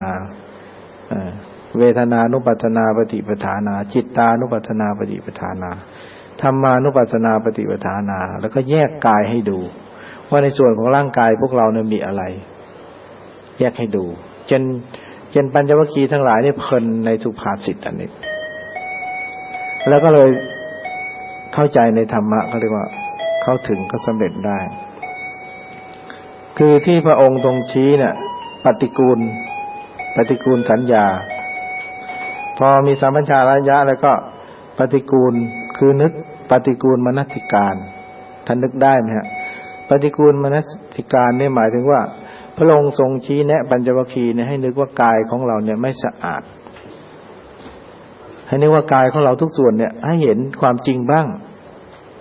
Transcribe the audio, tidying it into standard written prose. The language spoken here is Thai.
นาเวทนานุปัสสนาปฏิปทานาจิตตานุปัสสนาปฏิปทานาธรรมานุปัสสนาปฏิปทานาแล้วก็แยกกายให้ดูว่าในส่วนของร่างกายพวกเราเนี่ยมีอะไรแยกให้ดูจนปัญจวัคคีย์ทั้งหลายนี่เพลินในสุภาษิตอันนี้แล้วก็เลยเข้าใจในธรรมะเขาเรียกว่าเข้าถึงก็สำเร็จได้คือที่พระองค์ทรงชี้เนี่ยปฏิกูลสัญญาพอมีสัมปชัญญะแล้วก็ปฏิกูลคือนึกปฏิกูลมนสิการท่านนึกได้ไหมฮะปฏิกูลมนสิการนี่หมายถึงว่าพระองค์ทรงชี้แนะปัญจวัคคีย์เนี่ยให้นึกว่ากายของเราเนี่ยไม่สะอาดให้นึกว่ากายของเราทุกส่วนเนี่ยให้เห็นความจริงบ้าง